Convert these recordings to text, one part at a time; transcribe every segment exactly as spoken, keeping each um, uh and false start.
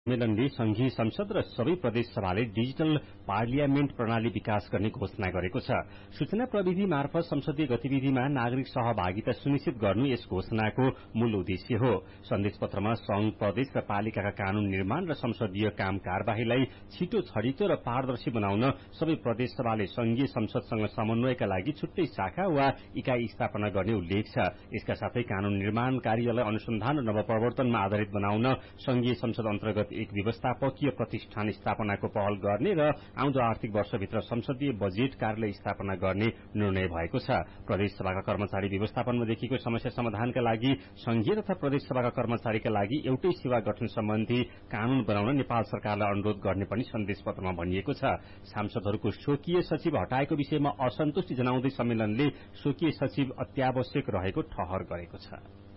सम्मेलनले संघीय संसद र सबै प्रदेश सभाले डिजिटल पार्लियामेन्ट प्रणाली विकास गर्ने घोषणा गरेको छ। सूचना प्रविधि मार्फत संसदीय गतिविधिमा नागरिक सहभागिता सुनिश्चित गर्नु यस घोषणाको मूल उद्देश्य हो। सन्देश पत्रमा संघ, प्रदेश र पालिकाका कानून निर्माण र संसदीय काम कार्यवाहीलाई छिटो, छरितो र पारदर्शी बनाउन सबै प्रदेश सभाले संघीय संसदसँग समन्वयका लागि छुट्टै शाखा वा इकाई स्थापना गर्ने उल्लेख छ। यसका साथै कानून निर्माण कार्यलाई अनुसन्धान र नवप्रवर्तनमा आधारित बनाउन संघीय संसद अन्तर्गत एक व्यवस्थापकीय प्रतिष्ठान स्थापनाको पहल गर्ने र आउँदो आर्थिक वर्षभित्र संसदीय बजेट कार्यालय स्थापना गर्ने निर्णय भएको छ। प्रदेश सभाका कर्मचारी व्यवस्थापनमा देखिएको समस्या समाधानका लागि संघीय तथा प्रदेश सभाका कर्मचारीका लागि एउटै सेवा गठन सम्बन्धी कानून बनाउन नेपाल सरकारलाई अनुरोध गर्ने पनि सन्देश पत्रमा भनिएको छ। सांसदहरूको स्वकीय सचिव हटाएको विषयमा असन्तुष्टि जनाउँदै सम्मेलनले स्वकीय सचिव अत्यावश्यक रहेको ठहर गरेको छ।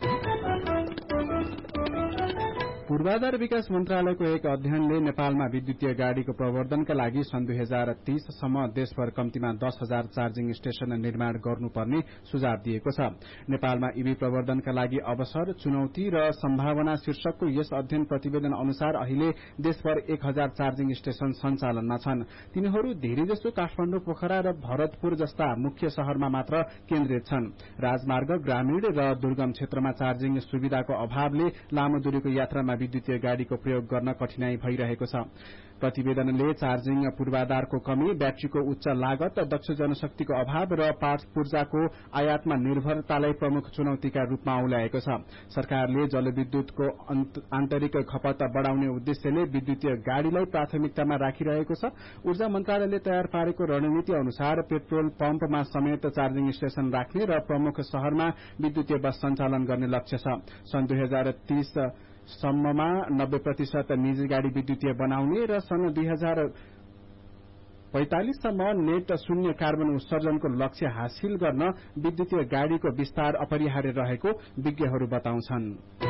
पूर्वाधार विकास मन्त्रालयको एक अध्ययनले नेपालमा विद्युतीय गाड़ीको प्रवर्धनका लागि सन् दुई हजार तीस सम्म देशभर कम्तीमा दस हजार चार्जिङ स्टेशन निर्माण गर्नुपर्ने सुझाव दिएको छ। नेपालमा ईभी प्रवर्धनका लागि अवसर, चुनौती र सम्भावना शीर्षकको यस अध्ययन प्रतिवेदन अनुसार अहिले देशभर एक हजार चार्जिङ स्टेशन सञ्चालनमा छन्। तिनीहरू धेरैजसो काठमाडौँ, पोखरा र भरतपुर जस्ता मुख्य शहरमा मात्र केन्द्रित छन्। राजमार्ग, ग्रामीण र दुर्गम क्षेत्रमा चार्जिङ सुविधाको अभावले लामो दूरीको यात्रामा विद्युतीय गाड़ीको प्रयोग गर्न कठिनाई भइरहेको छ। प्रतिवेदनले चार्जिङ पूर्वाधारको कमी, ब्याट्रीको उच्च लागत, दक्ष जनशक्तिको अभाव र पार्ट्स पूर्जाको आयातमा निर्भरतालाई प्रमुख चुनौतीका रूपमा औल्याएको छ। सरकारले जलविद्युतको आन्तरिक खपत बढ़ाउने उद्देश्यले विद्युतीय गाड़ीलाई प्राथमिकतामा राखिरहेको छ। ऊर्जा मन्त्रालयले तयार पारेको रणनीति अनुसार पेट्रोल पम्पमा समेत चार्जिङ स्टेशन राख्ने र प्रमुख शहरमा विद्युतीय बस सञ्चालन गर्ने लक्ष्य छ। सन् दुई हजार तीस सम्ममा नब्बे प्रतिशत निजी गाड़ी विद्युतीय बनाउने र सन् दुई हजार पैंतालिस सम्म नेट शून्य कार्बन उत्सर्जनको लक्ष्य हासिल गर्न विद्युतीय गाड़ीको विस्तार अपरिहार्य रहेको विज्ञहरू बताउँछन्।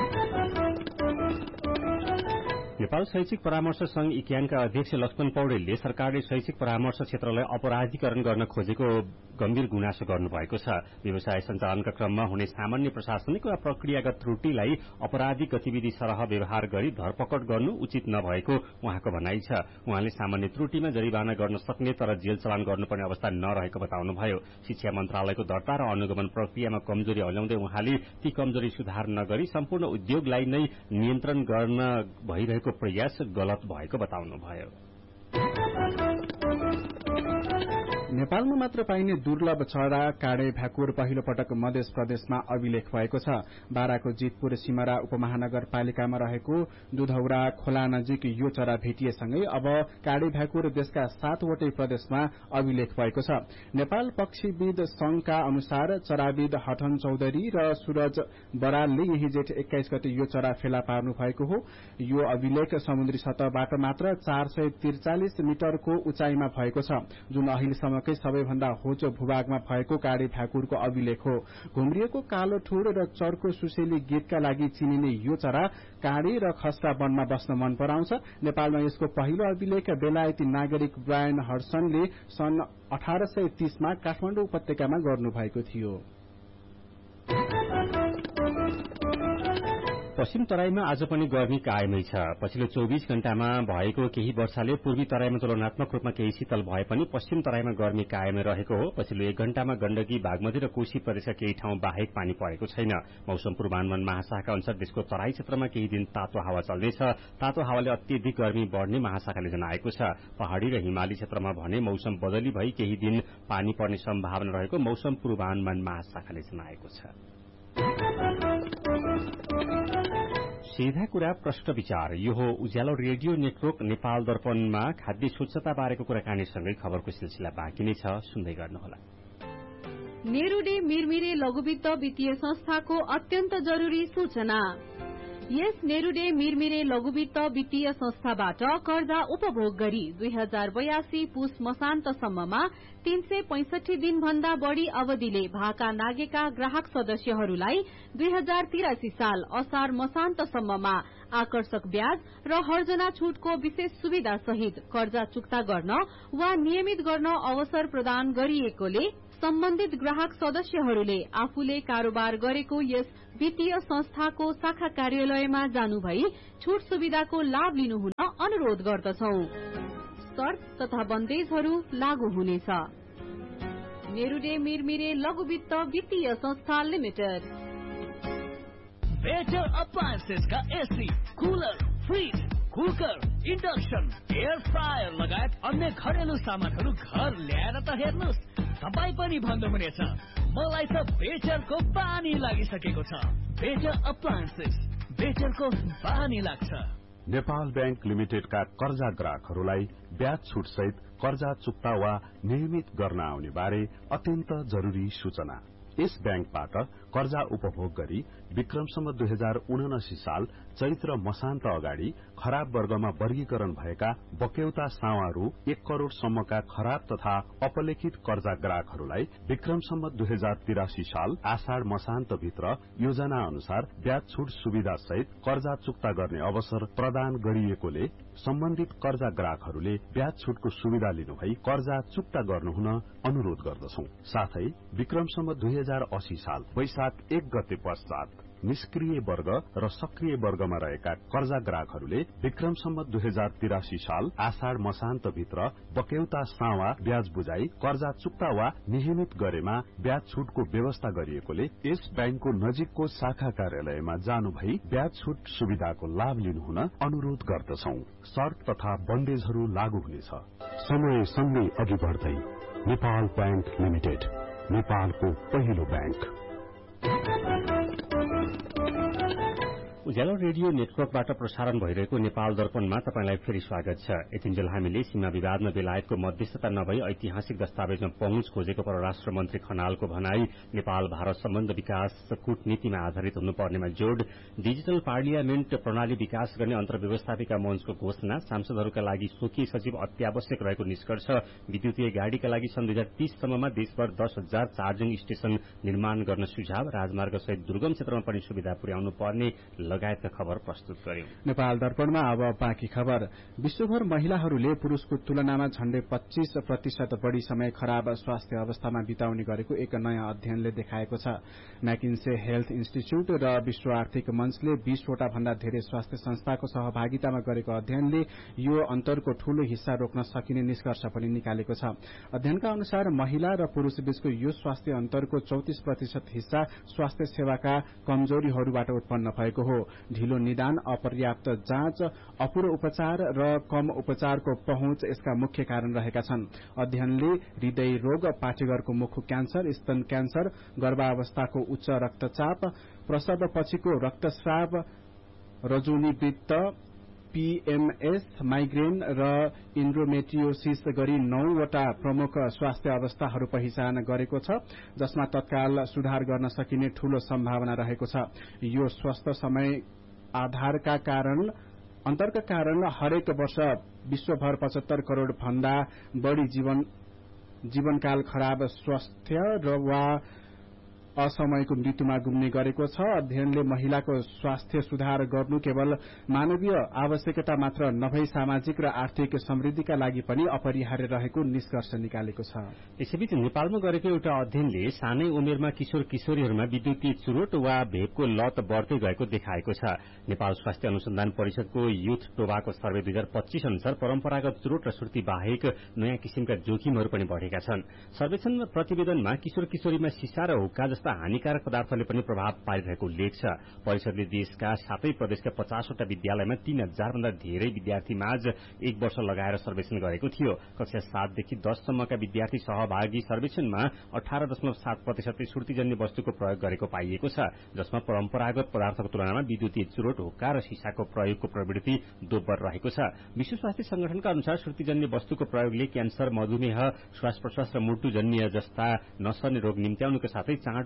नेपाल शैक्षिक परामर्श संघ इक्यानका अध्यक्ष लक्ष्मण पौडेलले सरकारले शैक्षिक परामर्श क्षेत्रलाई अपराधीकरण गर्न खोजेको गम्भीर गुनासो गर्नुभएको छ। व्यवसाय सञ्चालनका क्रममा हुने सामान्य प्रशासनिक वा प्रक्रियागत त्रुटिलाई अपराधिक गतिविधि सरह व्यवहार गरी धरपकड गर्नु उचित नभएको उहाँको भनाइ छ। उहाँले सामान्य त्रुटिमा जरिवाना गर्न सक्ने तर जेल चलान गर्नुपर्ने अवस्था नरहेको बताउनुभयो। शिक्षा मन्त्रालयको दर्ता र अनुगमन प्रक्रियामा कमजोरी औल्याउँदै उहाँले ती कमजोरी सुधार नगरी सम्पूर्ण उद्योगलाई नै नियन्त्रण गर्न भइरहेको प्रयास गलत भएको बताउनुभयो। नेपालमा मात्र पाइने दुर्लभ चरा काँडे भ्याकुर पहिलो पटक मध्य प्रदेशमा अभिलेख भएको छ। बाराको जितपुर सिमरा उपमहानगरपालिकामा रहेको दुधौरा खोला नजिक यो चरा भेटिएसँगै अब काँडे भ्याकुर देशका सातवटै प्रदेशमा अभिलेख भएको छ। नेपाल पक्षीविद संघका अनुसार चराविद हठन चौधरी र सूरज बरालले यही जेठ एक्काइस गते यो चरा फेला पार्नु भएको हो। यो अभिलेख समुद्री सतहबाट मात्र चार सय त्रिचालिस मिटरको उचाइमा भएको छ, जुन अहिलेसम्म सबैभन्दा होचो भूभागमा भएको काँडे भ्याकुरको अभिलेख हो। घुम्रिएको कालो ठुर र चर्को सुसेली गीतका लागि चिनिने यो चरा काँडे र खसरा वनमा बस्न मन पराउँछ। नेपालमा यसको पहिलो अभिलेख बेलायती नागरिक ब्रायन हडसनले सन् अठार सय तीसमा काठमाडौँ उपत्यकामा गर्नुभएको थियो। पश्चिम तराईमा आज पनि गर्मी कायमै छ। पछिल्लो चौबीस घण्टामा भएको केही वर्षाले पूर्वी तराईमा तुलनात्मक रूपमा केही शीतल भए पनि पश्चिम तराईमा गर्मी कायमै रहेको हो। पछिल्लो एक घण्टामा गण्डकी, बागमती र कोशी प्रदेशका केही ठाउँ बाहेक पानी परेको छैन। मौसम पूर्वानुमान महाशाखाका अनुसार देशको तराई क्षेत्रमा केही दिन तातो हावा चल्दैछ। तातो हावाले अत्यधिक गर्मी बढ़ने महाशाखाले जनाएको छ। पहाड़ी र हिमाली क्षेत्रमा भने मौसम बदली भई केही दिन पानी पर्ने सम्भावना रहेको मौसम पूर्वानुमान महाशाखाले जनाएको छ। सीधा कुरा प्रश्न विचार, यो हो उज्यालो रेडियो नेटवर्क नेपाल दर्पणमा खाद्य स्वच्छता बारेको कुराकानीसँगै खबरको सिलसिला बाँकी नै छ, सुन्दै गर्नुहोला। नेरूडे मिरमिरे लघुवित्त वित्तीय संस्थाको अत्यन्त जरूरी सूचना। यस नेरूडे मिरमिरे लघुवित्त वित्तीय संस्थाबाट कर्जा उपभोग गरी दुई हजार बयासी पुस मसान्तसम्ममा तीन सय पैंसठी दिन भन्दा बढ़ी अवधिले भाका नागेका ग्राहक सदस्यहरूलाई दुई हजार तिरासी साल असार मसान्तसम्ममा आकर्षक ब्याज र हर्जना छूटको विशेष सुविधा सहित कर्जा चुक्ता गर्न वा नियमित गर्न अवसर प्रदान गरिएकोले सम्बन्धित ग्राहक सदस्यहरूले आफूले कारोबार गरेको यस वित्तीय संस्थाको शाखा कार्यालयमा जानुभई छुट सुविधाको लाभ लिनुहुन अनुरोध गर्दछौं। शर्त तथा बन्देजहरू लागू हुनेछ। नेरुडे मिरमिरे लघु वित्त वित्तीय संस्था लिमिटेड। बेटर अप्लायन्सेस का AC, cooler, fridge, cooker, induction, air fryer लगायत अन्य घरेलु सामानहरू घर ल्याएर त हेर्नुस्, तपाई पनि भन्नुहुनेछ मलाई त बेटरको बानी लागिसकेको छ। बेटर अप्लायन्सेस, बेटरको बानी लाग्छ। नेपाल बैंक लिमिटेडका कर्जा ग्राहकहरूलाई ब्याज छुट सहित कर्जा चुक्ता वा नियमित गर्न आउने बारे अत्यन्त जरुरी सूचना। यस बैंकबाट कर्जा उपभोग गरी विक्रमसम्म दुई हजार उनासी साल चैत्र मसान्त अगाडि खराब वर्गमा वर्गीकरण भएका बक्यौता सावारू एक करोड़ सम्मका खराब तथा अपलेखित कर्जा ग्राहकहरूलाई विक्रमसम्म दुई हजार तिरासी साल आषाढ़ मसान्त भित्र योजना अनुसार ब्याज छुट सुविधा सहित कर्जा चुक्ता गर्ने अवसर प्रदान गरिएकोले सम्बन्धित कर्जा ग्राहकहरूले ब्याज छुटको सुविधा लिनुभई कर्जा चुक्ता गर्नुहुन अनुरोध गर्दछौं। साथै विक्रमसम्म दुई हजार अस्सी साल वैशाख एक गते पश्चात निष्क्रिय वर्ग र सक्रिय वर्गमा रहेका कर्जा ग्राहकहरूले विक्रमसम्म दुई हजार तिरासी साल आषाढ़ मसान्त भित्र बक्यौता सावा ब्याज बुझाई कर्जा चुक्ता वा नियमित गरेमा ब्याज छुटको व्यवस्था गरिएकोले यस बैंकको नजिकको शाखा कार्यालयमा जानुभई ब्याज छुट सुविधाको लाभ लिनुहुन अनुरोध गर्दछौं। शर्त तथा बन्देजहरू लागू हुनेछ। समय सँगै अघि बढ्दै नेपाल बैंक लिमिटेड, नेपालको पहिलो बैंक। उज्यालो रेडियो नेटवर्कबाट प्रसारण भइरहेको नेपाल दर्पणमा तपाईंलाई फेरि स्वागत छ। यतिन्जेल हामीले सीमा विवादमा बेलायतको मध्यस्थता नभई ऐतिहासिक दस्तावेजमा पहुँच खोजेको परराष्ट्र मन्त्री खनालको भनाई, नेपाल भारत सम्बन्ध विकास कूटनीतिमा आधारित हुनुपर्नेमा जोड़, डिजिटल पार्लियामेन्ट प्रणाली विकास गर्ने अन्तर्व्यवस्थापिका मञ्चको घोषणा, सांसदहरूका लागि स्वकीय सचिव अत्यावश्यक रहेको निष्कर्ष, विद्युतीय गाड़ीका लागि सन् दुई हजार तीस सम्ममा देशभर दस हजार चार्जिङ स्टेशन निर्माण गर्न सुझाव, राजमार्ग सहित दुर्गम क्षेत्रमा पनि सुविधा पुर्याउनु पर्ने लगायतका खबर प्रस्तुत गर्यो। नेपाल दर्पणमा अब बाँकी खबर। विश्वभर महिलाहरूले पुरूषको तुलनामा झण्डै पच्चीस प्रतिशत बढ़ी समय खराब स्वास्थ्य अवस्थामा बिताउने गरेको एक नयाँ अध्ययनले देखाएको छ। मैकिन्से हेल्थ इन्स्टिच्यूट र विश्व आर्थिक मञ्चले बीसवटा भन्दा धेरै स्वास्थ्य संस्थाको सहभागितामा गरेको अध्ययनले यो अन्तरको ठूलो हिस्सा रोक्न सकिने निष्कर्ष पनि निकालेको छ। अध्ययनका अनुसार महिला र पुरूष बीचको यो स्वास्थ्य अन्तरको चौतिस प्रतिशत हिस्सा स्वास्थ्य सेवाका कमजोरीहरूबाट उत्पन्न भएको हो। ढिलो निदान, अपर्याप्त जाँच, अपुरो उपचार र कम उपचारको पहुँच यसका मुख्य कारण रहेका छन्। अध्ययनले हृदय रोग, पाठेघरको मुख क्यान्सर, स्तन क्यान्सर, गर्भावस्थाको उच्च रक्तचाप, प्रसव पछिको रक्तस्राव, रजोनिवृत्त, पीएमएस, माइग्रेन र इन्ड्रोमेट्रियोसिस गरी नौवटा प्रमुख स्वास्थ्य अवस्थाहरू पहिचान गरेको छ, जसमा तत्काल सुधार गर्न सकिने ठूलो सम्भावना रहेको छ। यो स्वस्थ समय आधारका कारण अन्तरका कारण हरेक वर्ष विश्वभर पचहत्तर करोड़ भन्दा बढ़ी जीवन जीवनकाल खराब स्वास्थ्य र वा असमयको मृत्युमा गुम्ने गरेको छ। अध्ययनले महिलाको स्वास्थ्य सुधार गर्नु केवल मानवीय आवश्यकता मात्र नभई सामाजिक र आर्थिक समृद्धिका लागि पनि अपरिहार्य रहेको निष्कर्ष निकालेको छ। यसैबीच नेपालमा गरेको एउटा अध्ययनले सानै उमेरमा किशोर किशोरीहरूमा विद्युतीय चुरोट वा भेपको लत बढ्दै गएको देखाएको छ। नेपाल स्वास्थ्य अनुसन्धान परिषदको युथ टोबाको सर्वे दुई हजार पच्चीस अनुसार परम्परागत चुरोट र सुर्ती बाहेक नयाँ किसिमका जोखिमहरू पनि बढ़ेका छन्। सर्वेक्षण प्रतिवेदनमा किशोर किशोरीमा सिसा र हुक्का जस्ता हानिकारक पदार्थले पनि प्रभाव पारिरहेको उल्लेख छ। परिषदले देशका सातै प्रदेशका पचासवटा विद्यालयमा तीन हजार भन्दा धेरै विद्यार्थी माझ एक वर्ष लगाएर सर्वेक्षण गरेको थियो। कक्षा सातदेखि दससम्मका विद्यार्थी सहभागी सर्वेक्षणमा अठार दशमलव सात प्रतिशतले सुर्तीजन्य वस्तुको प्रयोग गरेको पाइएको छ, जसमा परम्परागत पदार्थको तुलनामा विद्युतीय चुरोट, हुक्का र सिसाको प्रयोगको प्रवृत्ति दोब्बर रहेको छ। विश्व स्वास्थ्य संगठनका अनुसार सुर्तीजन्य वस्तुको प्रयोगले क्यान्सर, मधुमेह, श्वास प्रश्वास र मुटुजन्य जस्ता नसर्ने रोग निम्त्याउनुको साथै चाँडो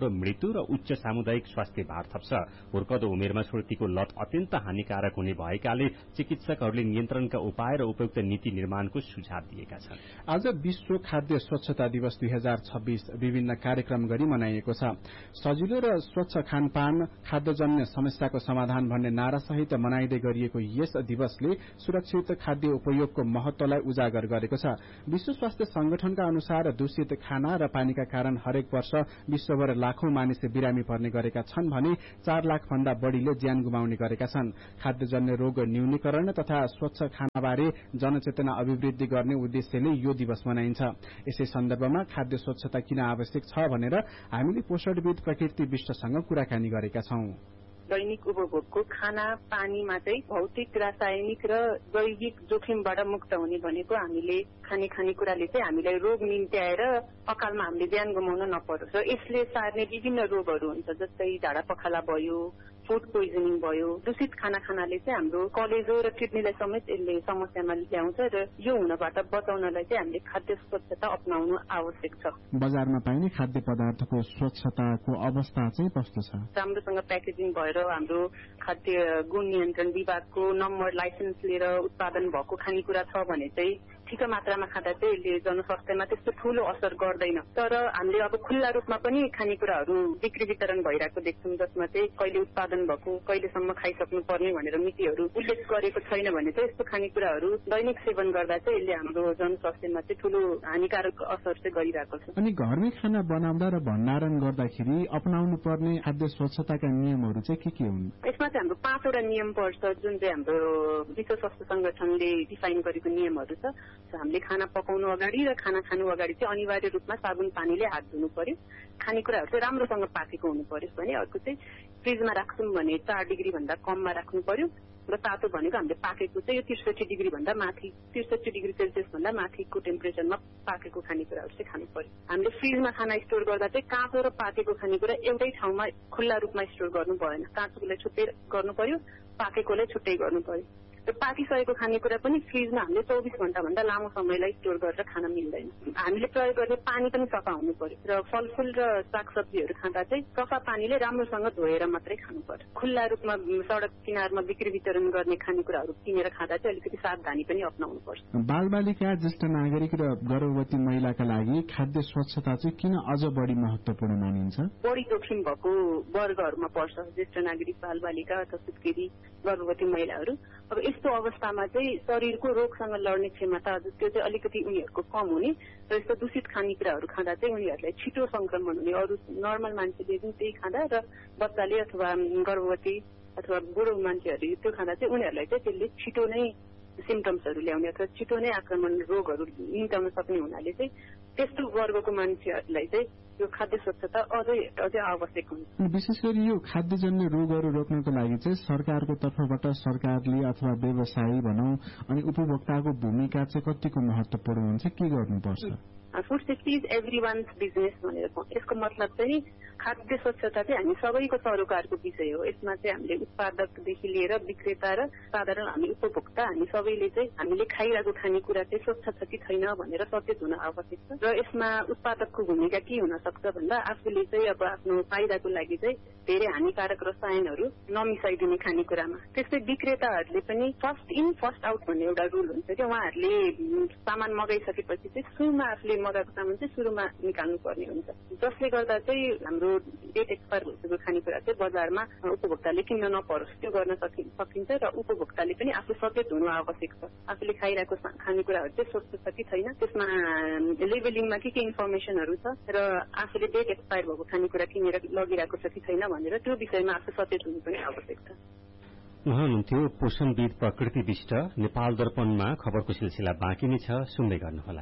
मृत्यु र उच्च सामुदायिक स्वास्थ्य भार थप्छ। हुर्कदो उमेरमा सुर्तीको लत अत्यन्त हानिकारक हुने भएकाले चिकित्सकहरूले नियन्त्रणका उपाय र उपयुक्त नीति निर्माणको सुझाव दिएका छन्। आज विश्व खाद्य स्वच्छता दिवस दुई हजार छब्बीस विभिन्न कार्यक्रम गरी मनाइएको छ। सजिलो र स्वच्छ खानपान खाद्यजन्य समस्याको समाधान भन्ने नारासहित मनाइदै गरिएको यस दिवसले सुरक्षित खाद्य उपयोगको महत्वलाई उजागर गरेको छ। विश्व स्वास्थ्य संगठनका अनुसार दूषित खाना र पानीका कारण हरेक वर्ष विश्वभर लाखौं मानिस बिरामी पर्ने गरेका छन् भने चार लाख भन्दा बढ़ीले ज्यान गुमाउने गरेका छन्। खाद्यजन्य रोग न्यूनीकरण तथा स्वच्छ खानाबारे जनचेतना अभिवृद्धि गर्ने उद्देश्यले यो दिवस मनाइन्छ। यसै सन्दर्भमा खाद्य स्वच्छता किन आवश्यक छ भनेर हामीले पोषणविद प्रकृति विष्टसँग कुराकानी गरेका छौं। दैनिक उपभोगको खाना पानीमा चाहिँ भौतिक रासायनिक र जैविक जोखिमबाट मुक्त हुने भनेको हामीले खाने खानेकुराले चाहिँ हामीलाई रोग निम्त्याएर अकालमा हामीले ज्यान गुमाउन नपरोस् र यसले सार्ने विभिन्न रोगहरू हुन्छ, जस्तै झाडा पखाला भयो, फूड पोइजनिङ भयो। दूषित खाना खानाले चाहिँ हाम्रो कलेजो र किडनीलाई समेत यसले समस्यामा ल्याउँछ र यो हुनबाट बचाउनलाई चाहिँ हामीले खाद्य स्वच्छता अपनाउनु आवश्यक छ। बजारमा पाइने खाद्य पदार्थको स्वच्छताको अवस्था चाहिँ कस्तो छ? राम्रोसँग प्याकेजिङ भएर हाम्रो खाद्य गुण नियन्त्रण विभागको नम्बर लाइसेन्स लिएर उत्पादन भएको खानेकुरा छ भने चाहिँ ठिक मात्रामा खाँदा चाहिँ यसले जनस्वास्थ्यमा त्यस्तो ठूलो असर गर्दैन। तर हामीले अब खुल्ला रूपमा पनि खानेकुराहरू बिक्री वितरण भइरहेको देख्छौँ, जसमा चाहिँ कहिले उत्पादन भएको कहिलेसम्म खाइसक्नु पर्ने भनेर मितिहरू उल्लेख गरेको छैन भने चाहिँ यस्तो खानेकुराहरू दैनिक सेवन गर्दा चाहिँ यसले हाम्रो जनस्वास्थ्यमा चाहिँ ठूलो हानिकारक असर चाहिँ गरिरहेको छ। अनि घरमै खाना बनाउँदा र भण्डारण गर्दाखेरि अपनाउनु पर्ने खाद्य स्वच्छताका नियमहरू चाहिँ के के हुन्? यसमा चाहिँ हाम्रो पाँचवटा नियम पर्छ, जुन चाहिँ हाम्रो विश्व स्वास्थ्य संगठनले डिफाइन गरेको नियमहरू छ। हामीले खाना पकाउनु अगाडि र खाना खानु अगाडि चाहिँ अनिवार्य रूपमा साबुन पानीले हात धुनु पर्यो। खानेकुराहरू चाहिँ राम्रोसँग पाकेको हुनु पर्यो भने अर्को चाहिँ फ्रिजमा राख्छौँ भने चार डिग्री भन्दा कममा राख्नु पर्यो र तातो भनेको हामीले पाकेको चाहिँ यो त्रिसठी डिग्री भन्दा माथि त्रिसठी डिग्री सेल्सियस भन्दा माथिको टेम्परेचरमा पाकेको खानेकुराहरू चाहिँ खानु पर्यो। हामीले फ्रिजमा खाना स्टोर गर्दा चाहिँ काँचो र पाकेको खानेकुरा एउटै ठाउँमा खुल्ला रूपमा स्टोर गर्नु भएन। काँचोलाई छुट्टै गर्नु पर्यो, पाकेकोलाई छुट्टै गर्नु पर्यो। र पाकिसकेको खानेकुरा पनि फ्रिजमा हामीले चौबिस घण्टा भन्दा लामो समयलाई स्टोर गरेर खान मिल्दैन। हामीले प्रयोग गर्ने पानी पनि सफा हुनु पर्यो र फलफूल र सागसब्जीहरू खाँदा चाहिँ सफा पानीले राम्रोसँग धोएर मात्रै खानु पर्यो। खुल्ला रूपमा सड़क किनारमा बिक्री वितरण गर्ने खानेकुराहरू किनेर खाँदा चाहिँ अलिकति सावधानी पनि अपनाउनु पर्छ। बालबालिका, ज्येष्ठ नागरिक र गर्भवती महिलाका लागि खाद्य स्वच्छता चाहिँ किन अझ बढ़ी महत्वपूर्ण मानिन्छ? बढ़ी जोखिम भएको वर्गहरूमा पर्छ ज्येष्ठ नागरिक, बालबालिका अथवा सुत्केरी, गर्भवती महिलाहरू। अब यस्तो अवस्थामा चाहिँ शरीरको रोगसँग लड्ने क्षमता त्यो चाहिँ अलिकति उनीहरूको कम हुने र यस्तो दूषित खानेकुराहरू खाँदा चाहिँ उनीहरूलाई छिटो संक्रमण हुने। अरू नर्मल मान्छेले जुन त्यही खाँदा र बच्चाले अथवा गर्भवती अथवा बुढो मान्छेहरू त्यो खाँदा चाहिँ उनीहरूलाई चाहिँ त्यसले छिटो नै सिम्टम्सहरू ल्याउने अथवा छिटो नै आक्रमण रोगहरू निम्त्याउन सक्ने हुनाले चाहिँ त्यस्तो वर्गको मान्छेहरूलाई चाहिँ यो खाद्य स्वच्छता अझै अझै आवश्यक हुन्छ। विशेष गरी यो खाद्यजन्य रोगहरू रोक्नको लागि चाहिँ सरकारको तर्फबाट सरकारले अथवा व्यवसायी भनौं अनि उपभोक्ताको भूमिका चाहिँ कतिको महत्वपूर्ण हुन्छ, के गर्नुपर्छ? Food safety is every once business भनेर यसको मतलब चाहिँ खाद्य स्वच्छता चाहिँ हामी सबैको सरोकारको विषय हो। यसमा चाहिँ हामीले उत्पादकदेखि लिएर विक्रेता र साधारण हामी उपभोक्ता हामी सबैले चाहिँ हामीले खाइरहेको खानेकुरा चाहिँ स्वच्छ छ कि छैन भनेर सचेत हुन आवश्यक छ। र यसमा उत्पादकको भूमिका के हुन सक्छ भन्दा आफूले चाहिँ अब आफ्नो फाइदाको लागि चाहिँ धेरै हानिकारक रसायनहरू नमिसाइदिने खानेकुरामा। त्यस्तै विक्रेताहरूले पनि फर्स्ट इन फर्स्ट आउट भन्ने एउटा रुल हुन्छ कि उहाँहरूले सामान मगाइसकेपछि चाहिँ सुरुमा आफूले मगाएको सामान चाहिँ सुरुमा निकाल्नु पर्ने हुन्छ, जसले गर्दा चाहिँ हाम्रो डेट एक्सपायर भइसकेको खानेकुरा चाहिँ बजारमा उपभोक्ताले किन्न नपरोस् त्यो गर्न सकिन्छ र उपभोक्ताले पनि आफू सचेत हुनु आवश्यक छ। आफूले खाइरहेको खानेकुराहरू चाहिँ स्वच्छ छ कि छैन, त्यसमा लेबलिङमा के के इन्फर्मेसनहरू छ र आफूले डेट एक्सपायर भएको खानेकुरा किनेर लगिरहेको छ कि छैन भनेर त्यो विषयमा आफू सचेत हुनु पनि आवश्यक छ। उहाँ हुनुहुन्थ्यो पोषणविद प्रकृति विष्ट। नेपाल दर्पणमा खबरको सिलसिला बाँकी नै छ, सुन्दै गर्नुहोला।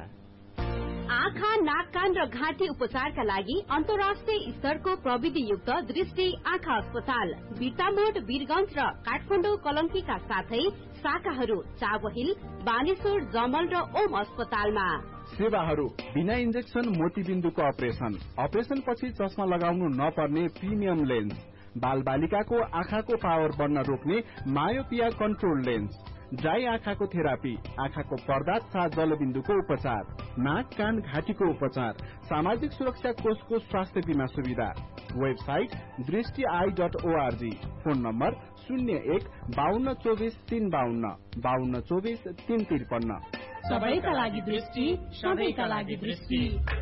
आँखा, नाक, कान र घाँटी उपचारका लागि अन्तर्राष्ट्रिय स्तरको प्रविधियुक्त दृष्टि आँखा अस्पताल बिर्तामोड, वीरगंज र काठमाडौँ कलंकीका साथै शाखाहरू चाबहिल, बानेश्वर, जमल र ओम अस्पतालमा। सेवाहरू बिना इन्जेक्सन मोतीबिन्दुको अपरेशन, अपरेशन पछि चस्मा लगाउनु नपर्ने प्रिमियम लेन्स, बाल बालिकाको आँखाको पावर बढ्न रोक्ने मायोपिया कन्ट्रोल लेन्स, ड्राई आँखाको थेरापी, आँखाको पर्दा तथा जलबिन्दुको उपचार, नाक, कान, घाँटीको उपचार, सामाजिक सुरक्षा कोषको स्वास्थ्य बीमा सुविधा, वेबसाइट दृष्टि I dot ORG. Phone number शून्य एक बाहन्न चौबिस तीन बाहन्न बाहन्न चौबिस तीन त्रिपन्न। सबैका लागि दृष्टि, सबैका लागि दृष्टि।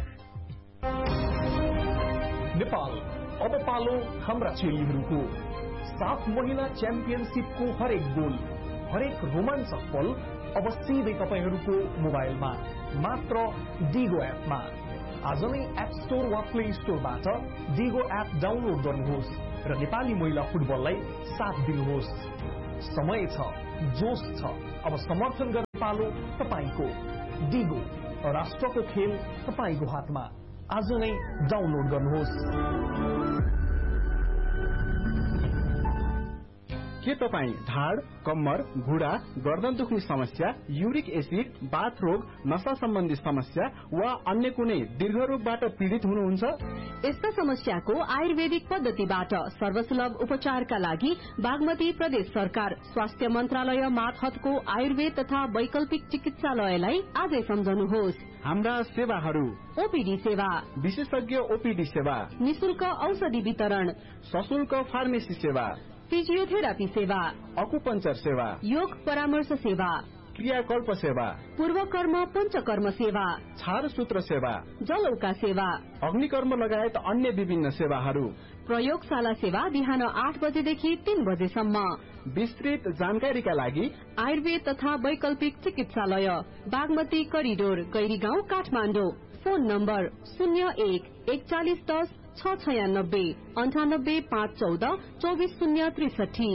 नेपाल अब पालो हाम्रा चेलीहरूको। सात महिना च्याम्पियनशिपको हरेक गोल, हरेक रोमाञ्चक पल अब सिधै तपाईहरूको मोबाइलमा, मात्र डिगो एपमा। आज नै एप स्टोर वा प्ले स्टोरबाट डिगो एप डाउनलोड गर्नुहोस् र नेपाली महिला फुटबललाई साथ दिनुहोस्। समय छ, जोश छ, अब समर्थन गर्ने पालो तपाईको। डिगो, राष्ट्रको खेल तपाईको हातमा। आज नै डाउनलोड गर्नुहोस्। के तपाईँ ढाड, कम्मर, घुँडा, गर्दन दुख्ने समस्या, युरिक एसिड, बाथ रोग, नशा सम्बन्धी समस्या वा अन्य कुनै दीर्घ रोगबाट पीड़ित हुनुहुन्छ? यस्ता समस्याको आयुर्वेदिक पद्धतिबाट सर्वसुलभ उपचारका लागि बागमती प्रदेश सरकार स्वास्थ्य मन्त्रालय मातहतको आयुर्वेद तथा वैकल्पिक चिकित्सालयलाई आजै सम्झनुहोस्। हाम्रा सेवाहरू: ओपीडी सेवा, विशेषज्ञ ओपीडी सेवा, निशुल्क औषधि वितरण, सशुल्क फार्मेसी सेवा, फिजियोथेरापी सेवा, अकुपञ्चर सेवा, योग परामर्श सेवा, क्रियाकल्प सेवा, पूर्वकर्म पञ्चकर्म सेवा, छारसूत्र सेवा, जलौका सेवा, अग्निकर्म लगायत अन्य विभिन्न सेवाहरू। प्रयोगशाला सेवा बिहान आठ बजेदेखि तीन बजेसम्म। विस्तृत जानकारीका लागि आयुर्वेद तथा वैकल्पिक चिकित्सालय, Bagmati corridor, Gairigaun, Kathmandu. Phone number शून्य एक एकचालिस दस छ छयानब्बे अन्ठानब्बे पाँच चौध चौबिस शून्य त्रिसठी।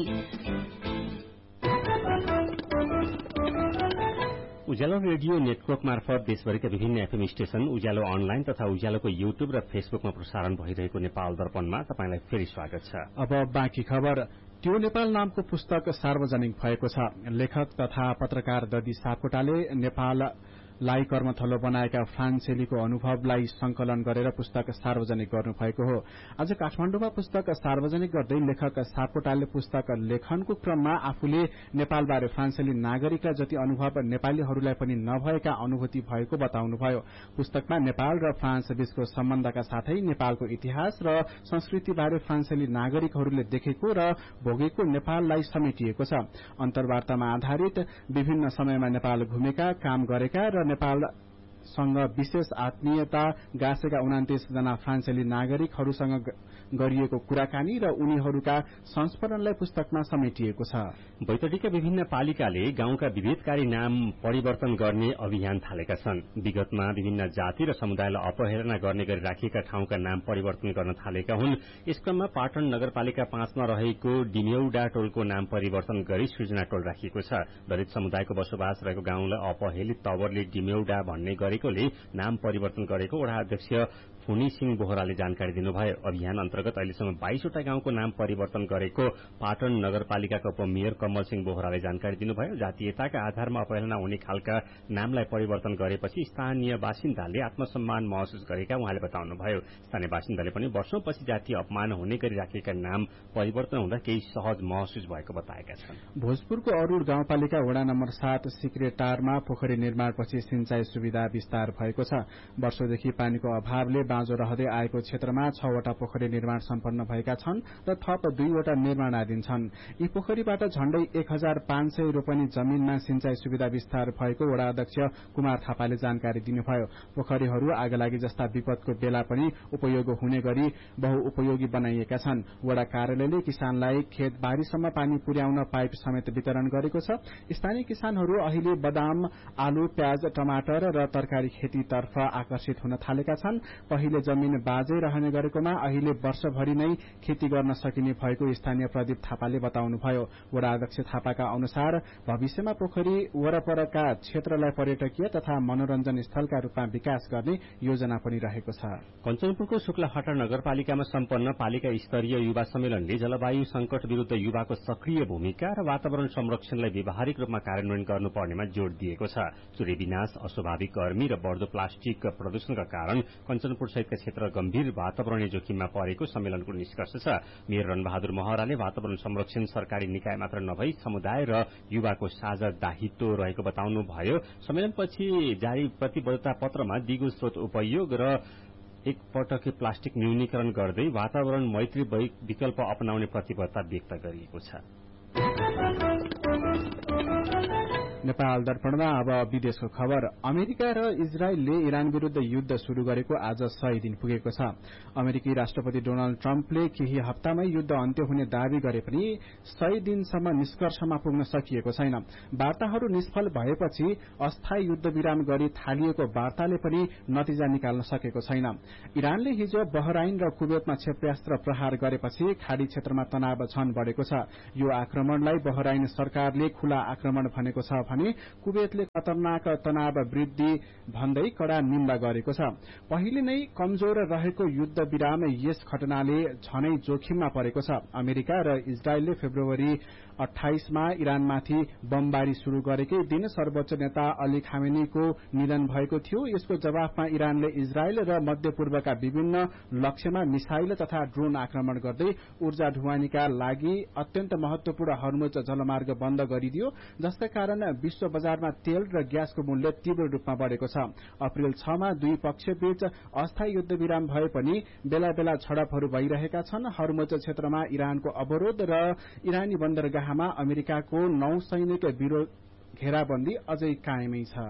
उज्यालो रेडियो नेटवर्क मार्फत देशभरिका विभिन्न एफएम स्टेशन, उज्यालो अनलाइन तथा उज्यालोको युट्युब र फेसबुकमा प्रसारण भइरहेको नेपाल दर्पणमा तपाईंलाई फेरि स्वागत छ। अब बाँकी खबर। त्यो नेपाल नामको पुस्तक सार्वजनिक भएको छ। लेखक तथा पत्रकार ददी सापकोटाले नेपाल लाई कर्मथलो बनाएका फ्रान्सेलीको अनुभवलाई संकलन गरेर पुस्तक सार्वजनिक गर्नुभएको हो। आज काठमाडौँमा पुस्तक सार्वजनिक गर्दै लेखक सापकोटाले पुस्तक लेखनको क्रममा आफूले नेपालबारे फ्रान्सेली नागरिकलाई जति अनुभव नेपालीहरूलाई पनि नभएका अनुभूति भएको बताउनुभयो। पुस्तकमा नेपाल र फ्रान्स बीचको सम्बन्धका साथै नेपालको इतिहास र संस्कृतिबारे फ्रान्सेली नागरिकहरूले देखेको र भोगेको नेपाललाई समेटिएको छ। अन्तर्वार्तामा आधारित विभिन्न समयमा नेपाल घुमेका, काम गरेका र नेपालसँग विशेष आत्मीयता गाँसेका उनातीस जना फ्रान्सेली नागरिकहरूसँग गरिएको कुराकानी र उनीहरूका संस्मरणलाई पुस्तकमा समेटिएको छ। बैतडीका विभिन्न पालिकाले गाउँका विभेदकारी नाम परिवर्तन गर्ने अभियान थालेका छन्। विगतमा विभिन्न जाति र समुदायलाई अपहेलना गर्ने गरी राखिएका ठाउँका नाम परिवर्तन गर्न थालेका हुन्। यस क्रममा पाटन नगरपालिका पाँचमा रहेको डिमेउडा टोलको नाम परिवर्तन गरी सृजना टोल राखिएको छ। दलित समुदायको बसोबास रहेको गाउँलाई अपहेलित तवरले डिमेउडा भन्ने गरेकोले नाम परिवर्तन गरेको वडा अध्यक्ष फुनी सिंह बोहराले जानकारी दिनुभयो। अभियान अन्तर्गत अहिलेसम्म बाइसवटा गाउँको नाम परिवर्तन गरेको पाटन नगरपालिकाका उपमेयर कमल सिंह बोहराले जानकारी दिनुभयो। जातीयताका आधारमा अपहेलना हुने खालका नामलाई परिवर्तन गरेपछि स्थानीय बासिन्दाले आत्मसम्मान महसुस गरेका उहाँले बताउनुभयो। स्थानीय बासिन्दाले पनि वर्षौंपछि जातीय अपमान हुने गरी राखिएका नाम परिवर्तन हुँदा केही सहज महसुस भएको बताएका छन्। भोजपुरको अरूर गाउँपालिका वडा नम्बर सात सिक्रेटारमा पोखरी निर्माणपछि सिंचाई सुविधा विस्तार भएको छ। वर्षौंदेखि पानीको अभावले बाँझो रहँदै आएको क्षेत्रमा छवटा पोखरी निर्माण सम्पन्न भएका छन् र थप दुईवटा निर्माणाधीन छन्। यी पोखरीबाट झण्डै एक हजार पाँच सय रोपनी जमीनमा सिंचाई सुविधा विस्तार भएको वडा अध्यक्ष कुमार थापाले जानकारी दिनुभयो। पोखरीहरू आगलागी जस्ता विपदको बेला पनि उपयोग हुने गरी बहुउपयोगी बनाइएका छन्। वडा कार्यालयले किसानलाई खेतबारीसम्म पानी पुर्याउन पाइप समेत वितरण गरेको छ। स्थानीय किसानहरू अहिले बदाम, आलु, प्याज, टमाटर र तरकारी खेतीतर्फ आकर्षित हुन थालेका छन्। पहिले जमीन बाँझै रहने गरेकोमा अहिले वर्षभरि नै खेती गर्न सकिने भएको स्थानीय प्रदीप थापाले बताउनुभयो। वडा अध्यक्ष थापाका अनुसार भविष्यमा पोखरी वरपरका क्षेत्रलाई पर्यटकीय तथा मनोरञ्जन स्थलका रूपमा विकास गर्ने योजना पनि रहेको छ। कञ्चनपुरको शुक्लाफाटा नगरपालिकामा सम्पन्न पालिका स्तरीय युवा सम्मेलनले जलवायु संकट विरूद्ध युवाको सक्रिय भूमिका र वातावरण संरक्षणलाई व्यावहारिक रूपमा कार्यान्वयन गर्नुपर्नेमा जोड़ दिएको छ। चुरे विनाश, अस्वाभाविक गर्मी र बढ्दो प्लास्टिक प्रदूषणका कारण कञ्चनपुर सहितका क्षेत्र गम्भीर वातावरणीय जोखिममा परेको सम्मेलनको निष्कर्ष छ। मेयर रणबहादुर महराले वातावरण संरक्षण सरकारी निकाय मात्र नभई समुदाय र युवाको साझा दायित्व रहेको बताउनुभयो। सम्मेलनपछि जारी प्रतिबद्धता पत्रमा दिगो स्रोत उपयोग र एक पटके प्लास्टिक न्यूनीकरण गर्दै वातावरण मैत्री विकल्प अपनाउने प्रतिबद्धता व्यक्त गरिएको छ। नेपाल दर्पणमा अब विदेशको खबर। अमेरिका र इजरायलले इरान विरूद्ध युद्ध शुरू गरेको आज सय दिन पुगेको छ। अमेरिकी राष्ट्रपति डोनाल्ड ट्रम्पले केही हप्तामै युद्ध अन्त्य हुने दावी गरे पनि सय दिनसम्म निष्कर्षमा पुग्न सकिएको छैन। वार्ताहरू निष्फल भएपछि अस्थायी युद्ध विराम गरी थालिएको वार्ताले पनि नतिजा निकाल्न सकेको छैन। इरानले हिजो बहराइन र कुवेतमा क्षेप्यास्त्र प्रहार गरेपछि खाड़ी क्षेत्रमा तनाव झन बढ़ेको छ। यो आक्रमणलाई बहराइन सरकारले खुला आक्रमण भनेको छ भने कुवेतले खतरनाक तनाव वृद्धि भन्दै कड़ा निन्दा गरेको छ। पहिले नै कमजोर रहेको युद्ध विराम यस घटनाले झनै जोखिममा परेको छ। अमेरिका र इजरायलले फेब्रुअरी अठाइसमा इरानमाथि बमबारी शुरू गरेकै दिन सर्वोच्च नेता अली खामेनीको निधन भएको थियो। यसको जवाफमा इरानले इजरायल र मध्यपूर्वका विभिन्न लक्ष्यमा मिसाइल तथा ड्रोन आक्रमण गर्दै ऊर्जा ढुवानीका लागि अत्यन्त महत्वपूर्ण हर्मुज जलमार्ग बन्द गरिदियो, जसका कारण विश्व बजारमा तेल र ग्यासको मूल्य तीव्र रूपमा बढ़ेको छ। अप्रेल छमा दुई पक्षबीच अस्थायी युद्ध विराम भए पनि बेला बेला झडपहरू भइरहेका छन्। हर्मुज क्षेत्रमा इरानको अवरोध र इरानी बन्दरगाहमा अमेरिकाको नौसैनिक घेराबन्दी अझै कायमै छ।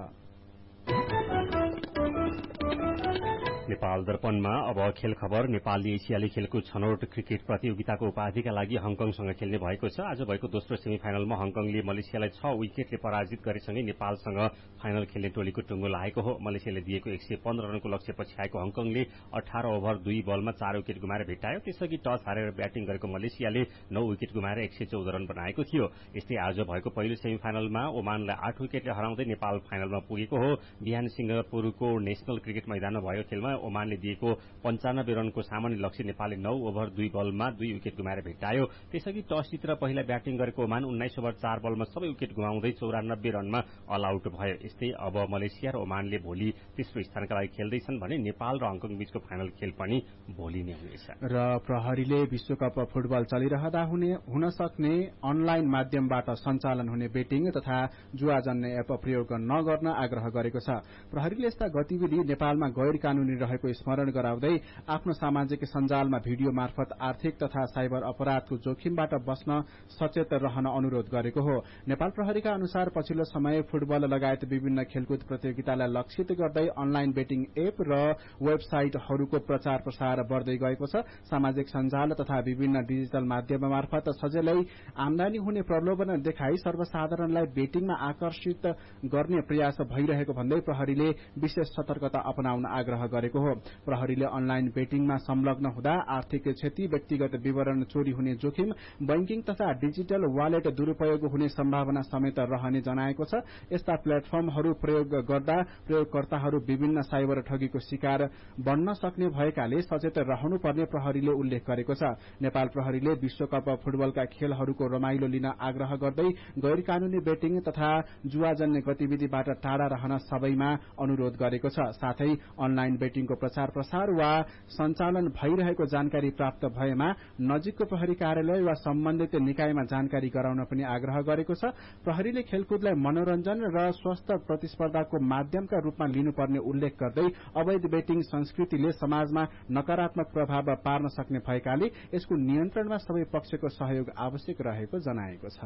नेपाल दर्पणमा अब खेल खबर। नेपालले एसियाली खेलको छनौट क्रिकेट प्रतियोगिताको उपाधिका लागि हङकङसँग खेल्ने भएको छ। आज भएको दोस्रो सेमी फाइनलमा हङकङले मलेसियालाई छ विकेटले पराजित गरेसँगै नेपालसँग फाइनल खेल्ने टोलीको टुङ्गो लागेको हो। मलेसियाले दिएको एक सय पन्ध्र रनको लक्ष्य पछ्याएको हङकङले अठार ओभर दुई बलमा चार विकेट गुमाएर भेटायो। त्यसअघि टस हारेर ब्याटिङ गरेको मलेसियाले नौ विकेट गुमाएर एक सय चौध रन बनाएको थियो। यस्तै आज भएको पहिलो सेमी फाइनलमा ओमानलाई आठ विकेटले हराउँदै नेपाल फाइनलमा पुगेको हो। बिहान सिंगापुरको नेशनल क्रिकेट मैदानमा भएको खेलमा ओमानले दिएको पञ्चानब्बे रनको सामान्य लक्ष्य नेपालले नौ ओभर दुई बलमा दुई विकेट गुमाएर भेटायो। त्यसअघि टस जितेर पहिला ब्याटिङ गरेको ओमान उन्नाइस ओभर चार बलमा सबै विकेट गुमाउँदै चौरानब्बे रनमा अल आउट भयो। यस्तै अब मलेसिया र ओमानले भोलि तेस्रो स्थानका लागि खेल्दैछन् भने नेपाल र हङकङ बीचको फाइनल खेल पनि भोलि नै हुनेछ। र प्रहरीले विश्वकप फुटबल चलिरहँदा हुने हुन सक्ने अनलाइन माध्यमबाट सञ्चालन हुने बेटिङ तथा जुवा जन्ने एप प्रयोग नगर्न आग्रह गरेको छ। प्रहरीले यस्ता गतिविधि नेपालमा गैर कानूनी रहेको स्मरण गराउँदै आफ्नो सामाजिक सञ्जालमा भिडियो मार्फत आर्थिक तथा साइबर अपराधको जोखिमबाट बस्न सचेत रहन अनुरोध गरेको हो। नेपाल प्रहरीका अनुसार पछिल्लो समय फुटबल लगायत विभिन्न खेलकुद प्रतियोगितालाई लक्षित गर्दै अनलाइन बेटिङ एप र वेबसाइटहरूको प्रचार प्रसार बढ्दै गएको छ। सामाजिक सञ्जाल तथा विभिन्न डिजिटल माध्यम मार्फत सजिलै आमदानी हुने प्रलोभन देखाई सर्वसाधारणलाई बेटिङमा आकर्षित गर्ने प्रयास भइरहेको भन्दै प्रहरीले विशेष सतर्कता अपनाउन आग्रह गरेको हो। प्रहरीले अनलाइन बेटिङमा संलग्न हुँदा आर्थिक क्षति, व्यक्तिगत विवरण चोरी हुने जोखिम, बैंकिङ तथा डिजिटल वालेट दुरूपयोग हुने सम्भावना समेत रहने जनाएको छ। यस्ता प्लेटफर्महरू प्रयोग गर्दा प्रयोगकर्ताहरू विभिन्न साइबर ठगीको शिकार बन्न सक्ने भएकाले सचेत रहनुपर्ने प्रहरीले उल्लेख गरेको छ। नेपाल प्रहरीले विश्वकप फुटबलका खेलहरूको रमाइलो लिन आग्रह गर्दै गैर कानूनी बेटिङ तथा जुवाजन्य गतिविधिबाट टाढा रहन सबैमा अनुरोध गरेको छ। साथै अनलाइन बेटिङको प्रचार प्रसार वा सञ्चालन भइरहेको जानकारी प्राप्त भएमा नजिकको प्रहरी कार्यालय वा सम्बन्धित निकायमा जानकारी गराउन पनि आग्रह गरेको छ। प्रहरीले खेलकुदलाई मनोरञ्जन र स्वस्थ प्रतिस्पर्धाको माध्यमका रूपमा लिनुपर्ने उल्लेख गर्दै अवैध बेटिङ संस्कृतिले समाजमा नकारात्मक प्रभाव पार्न सक्ने भएकाले यसको नियन्त्रणमा सबै पक्षको सहयोग आवश्यक रहेको जनाएको छ।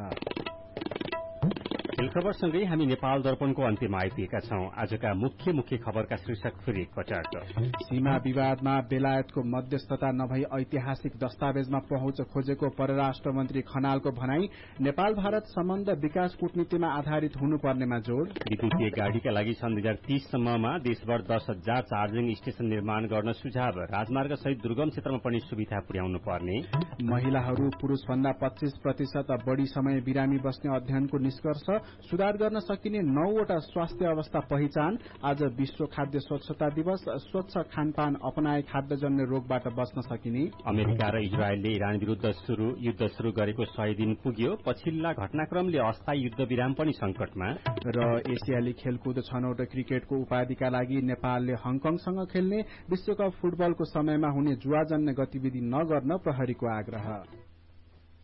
खेल खबरसँगै हामी नेपाल दर्पणको अन्त्यमा आइपुगेका छौं। आजका मुख्य मुख्य खबरका शीर्षक फेरि एकपटक। सीमा विवादमा बेलायतको मध्यस्थता नभई ऐतिहासिक दस्तावेजमा पहुँच खोजेको परराष्ट्र मन्त्री खनालको भनाई। नेपाल भारत सम्बन्ध विकास कूटनीतिमा आधारित हुनुपर्नेमा जोड़। विद्युतीय गाड़ीका लागि सन् दुई हजार तीससम्ममा देशभर दस हजार चार्जिङ स्टेशन निर्माण गर्न सुझाव। राजमार्ग सहित दुर्गम क्षेत्रमा पनि सुविधा पुर्याउनु पर्ने। महिलाहरू पुरूषभन्दा पच्चीस प्रतिशत बढ़ी समय बिरामी बस्ने अध्ययनको निष्कर्ष। सुधार गर्न सकिने नौवटा स्वास्थ्य अवस्था पहिचान। आज विश्व खाद्य स्वच्छता दिवस। स्वच्छ खानपान अपनाए खाद्यजन्य रोगबाट बच्न सकिने। अमेरिका र इजरायलले इरान विरूद्ध शुरू युद्ध शुरू गरेको सय दिन पुग्यो। पछिल्ला घटनाक्रमले अस्थायी युद्ध विराम पनि संकटमा। र एसियाली खेलकुद छनौट क्रिकेटको उपाधिका लागि नेपालले हङकङसँग खेल्ने विश्वकप फुटबलको समयमा हुने जुवाजन्य गतिविधि नगर्न प्रहरीको आग्रह।